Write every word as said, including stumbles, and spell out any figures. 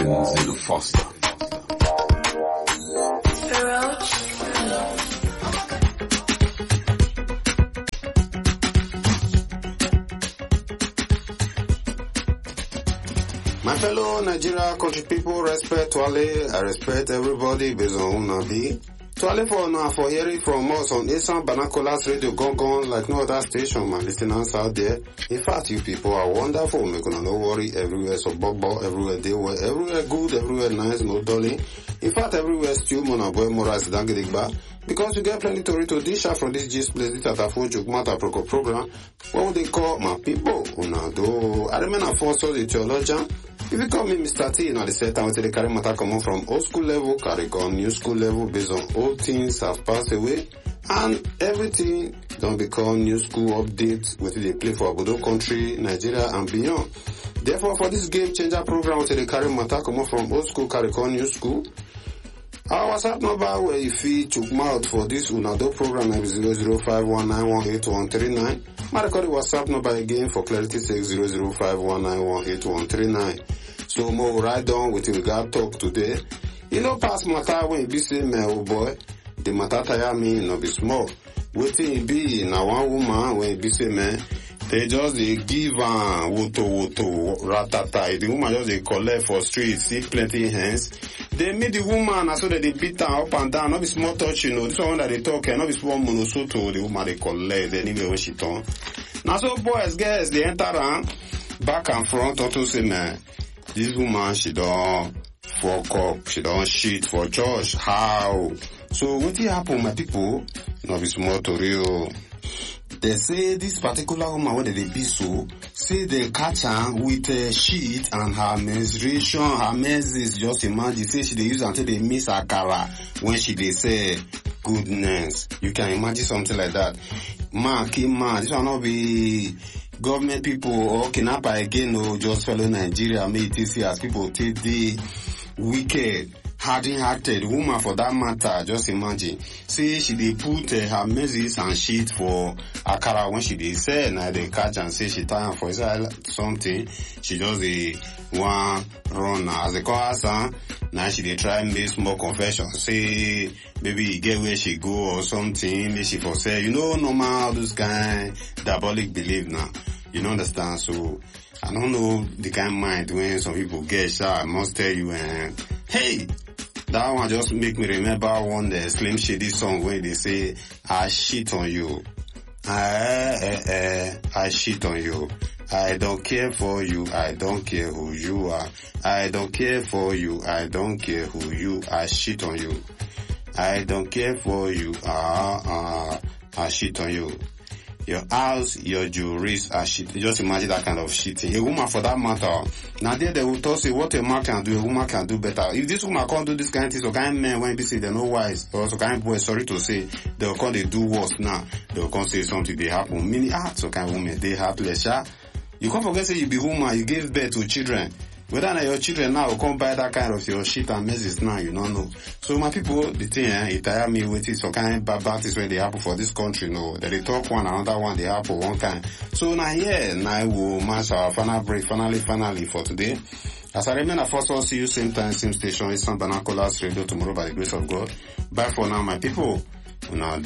Denzel Foster. My fellow Nigeria country people, respect Twale. I respect everybody based on who na be. Twale for now for hearing from us on Esan Banakolas Radio Gongon like no other station, my listeners out there. In fact, you people are wonderful. Make no worry, everywhere so bobo, everywhere they were, everywhere good, everywhere nice, no dolly. In fact, everywhere still mona boy moras dangidigba. Because we get plenty to read to dish out from this gist place, this Atafo Jukmata Proco program. What would they call my people? Una do. I remain a force of the theologian. If you call me Mister T, you know, the set time until the carry matter come on from old school level, carry on new school level based on old things have passed away. And everything don't become new school updates with the play for Abodo country, Nigeria and beyond. Therefore, for this game changer program until the carry matter come on from old school, carry on new school. Our WhatsApp number where if you took out for this Unado program is zero zero five one nine one eight one three nine. My record WhatsApp number again for clarity sake zero zero five one nine one eight one three nine. So more right on with we got talk today. You know pass matter when you be say me oh boy, the matter tire me no be small. Waiting it be na one woman when you be say man, they just they give am woto woto ratata. The woman just they collect for street, see plenty hands. They meet the woman and so that they beat her up and down. Not be small touch, you know. This one that they talk, not be small monosoto. The woman they collect anyway when she turn. Now so boys, girls, they enter around back and front. Auto say man, this woman she don't fuck up, she don't shit for church. How? So what happen, my people? Not be small to real. They say this particular woman, when they be so, say they catch her with a sheet and her menstruation, her menses, just imagine, say she they use until they miss her cara when she they say, goodness. You can imagine something like that. Man, keep man, this will not be government people or kidnapper again, or just fellow Nigeria, may it see as people take the wicked. Hardened-hearted woman for that matter, just imagine. See, she dey put uh, her menses and shit for akara when she dey sell, now they catch and say she time for something. She just dey one run as they call her son. Now she dey try make small confession, say maybe get where she go or something, maybe she for say, you know, normal all those kind diabolic belief now. You don't understand? So I don't know the kind of mind when some people get shot. I must tell you, and uh, hey, that one just make me remember one the Slim Shady song when they say, I shit on you. I, I, I, I shit on you. I don't care for you. I don't care who you are. I don't care for you. I don't care who you are. I shit on you. I don't care for you. Ah, ah, I shit on you. Your house, your jewelries are shit. Just imagine that kind of shitting. A woman for that matter. Now there they will talk say what a man can do, a woman can do better. If this woman can't do this kind of thing, so kind of men when they say they're not wise, or so kind of boys, sorry to say, they'll come they do worse now. They'll come say something they happen. Many ah, so kind of women, they heartless, yeah? You can't forget say you be woman, you gave birth to children. Whether now your children now will come buy that kind of your shit and messes now, you don't know. So my people, the thing, eh, it tire me with it, so kind of bad bad things when they happen for this country, no. That they talk one, another one, they happen one kind. So now here, now we'll match our final break, finally, finally for today. As I remain, I first will see you same time, same station, it's San Banakolas Radio tomorrow by the grace of God. Bye for now, my people. Una